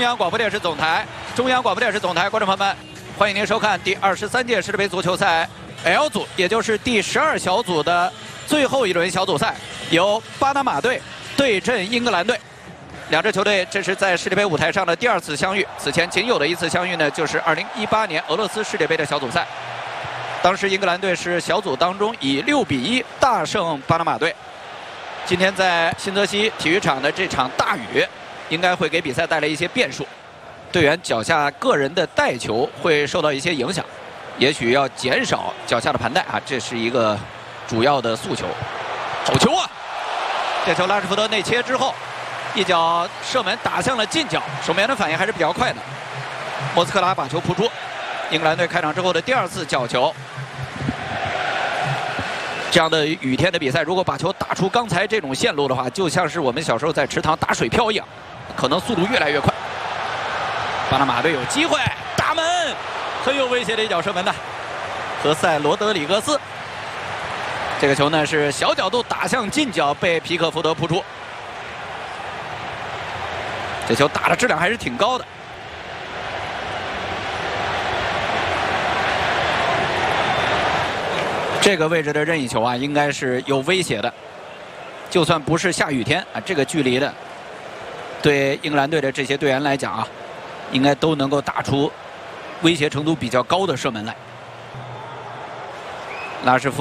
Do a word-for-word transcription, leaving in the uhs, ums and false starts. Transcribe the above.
央广播电视总台，中央广播电视总台，观众朋友们，欢迎您收看第二十三届世界杯足球赛 L 组，也就是第十二小组的最后一轮小组赛，由巴拿马队对阵英格兰队。两支球队这是在世界杯舞台上的第二次相遇，此前仅有的一次相遇呢，就是二零一八年俄罗斯世界杯的小组赛。当时英格兰队是小组当中以六比一大胜巴拿马队。今天在新泽西体育场的这场大雨，应该会给比赛带来一些变数，队员脚下个人的带球会受到一些影响，也许要减少脚下的盘带啊，这是一个主要的诉求。好球啊！这球拉什福德内切之后，一脚射门打向了近角，守门员的反应还是比较快的。莫斯科拉把球扑出，英格兰队开场之后的第二次角球。这样的雨天的比赛，如果把球打出刚才这种线路的话，就像是我们小时候在池塘打水漂一样，可能速度越来越快。巴拿马队有机会打门，很有威胁的一脚射门呢，何塞罗德里格斯。这个球呢是小角度打向近角，被皮克福德扑出。这球打的质量还是挺高的。这个位置的任意球啊，应该是有威胁的。就算不是下雨天啊，这个距离的，对英格兰队的这些队员来讲啊，应该都能够打出威胁程度比较高的射门来。拉什福